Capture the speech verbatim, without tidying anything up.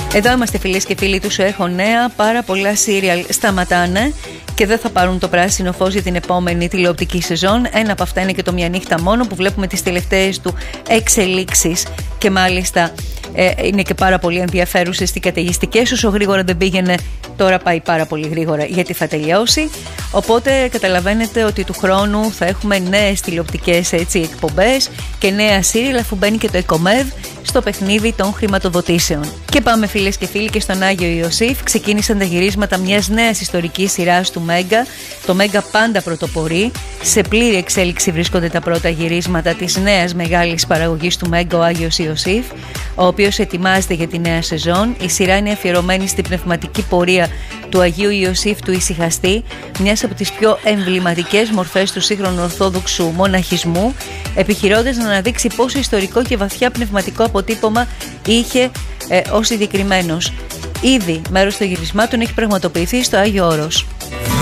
Εδώ είμαστε, φίλες και φίλοι του Σου Έχω Νέα. Πάρα πολλά σύριαλ σταματάνε και δεν θα πάρουν το πράσινο φως για την επόμενη τηλεοπτική σεζόν. Ένα από αυτά είναι και το Μια Νύχτα Μόνο, που βλέπουμε τις τελευταίες του εξελίξεις και μάλιστα ε, είναι και πάρα πολύ ενδιαφέρουσες και καταιγιστικές. Όσο γρήγορα δεν πήγαινε, τώρα πάει πάρα πολύ γρήγορα γιατί θα τελειώσει. Οπότε καταλαβαίνετε ότι του χρόνου θα έχουμε νέες τηλεοπτικές έτσι, εκπομπές και νέα σύριαλ, αφού μπαίνει και το ΕΚΟΜΕΔ στο παιχνίδι των χρηματοδοτήσεων. Και πάμε, φίλες και φίλοι, και στον Άγιο Ιωσήφ. Ξεκίνησαν τα γυρίσματα μιας νέας ιστορικής σειράς του Μέγκα. Το Μέγκα πάντα πρωτοπορεί. Σε πλήρη εξέλιξη βρίσκονται τα πρώτα γυρίσματα της νέας μεγάλης παραγωγής του Μέγκα, ο Άγιος Ιωσήφ, ο οποίος ετοιμάζεται για τη νέα σεζόν. Η σειρά είναι αφιερωμένη στην πνευματική πορεία του Αγίου Ιωσήφ του Ησυχαστή, μιας από τις πιο εμβληματικές μορφές του σύγχρονου ορθόδοξου μοναχισμού, επιχειρώντας να αναδείξει πόσο ιστορικό και βαθιά πνευματικό αποτύπωμα είχε ε, ο συγκεκριμένος. Ήδη μέρος των γυρισμάτων έχει πραγματοποιηθεί στο Άγιο Όρος.